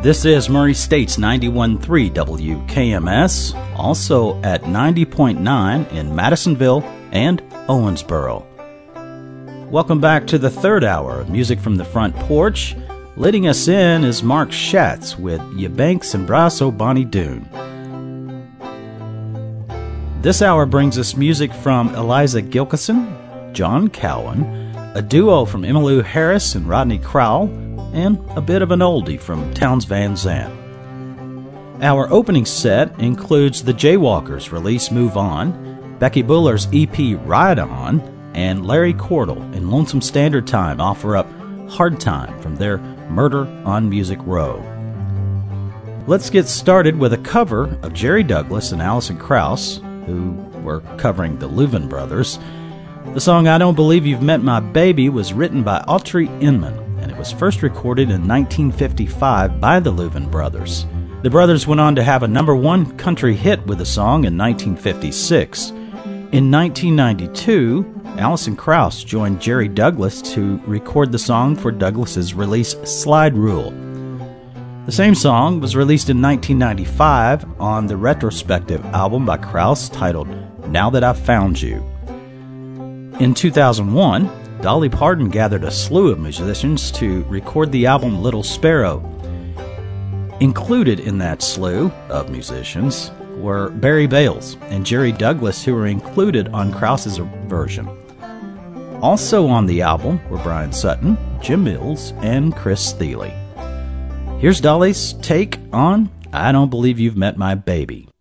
This is Murray State's 91.3 WKMS, also at 90.9 in Madisonville and Owensboro. Welcome back to the third hour of Music from the Front Porch. Leading us in is Mark Schatz with Ya Banks and Brasso Bonnie Doon. This hour brings us music from Eliza Gilkyson, John Cowan, a duo from Emmylou Harris and Rodney Crowell, and a bit of an oldie from Townes Van Zandt. Our opening set includes the Jaywalkers' release Move On, Becky Buller's EP Ride On, and Larry Cordell and Lonesome Standard Time offer up Hard Time from their Murder on Music Row. Let's get started with a cover of Jerry Douglas and Alison Krauss, who were covering the Louvin Brothers. The song I Don't Believe You've Met My Baby was written by Autry Inman, and it was first recorded in 1955 by the Louvin Brothers. The brothers went on to have a #1 country hit with the song in 1956. In 1992, Alison Krauss joined Jerry Douglas to record the song for Douglas's release Slide Rule. The same song was released in 1995 on the retrospective album by Krauss titled Now That I've Found You. In 2001, Dolly Parton gathered a slew of musicians to record the album Little Sparrow. Included in that slew of musicians were Barry Bales and Jerry Douglas, who were included on Krauss's version. Also on the album were Brian Sutton, Jim Mills, and Chris Thile. Here's Dolly's take on I Don't Believe You've Met My Baby.